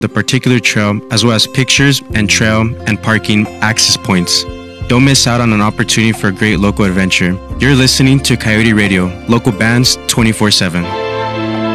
the particular trail, as well as pictures and trail and parking access points. Don't miss out on an opportunity for a great local adventure. You're listening to Coyote Radio, local bands 24/7.